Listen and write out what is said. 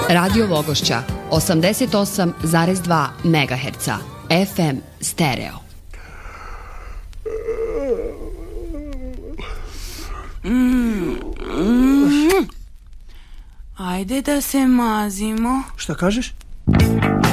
Radio Vogošća 88,2 MHz FM stereo. Ajde da se mazimo. Šta kažeš?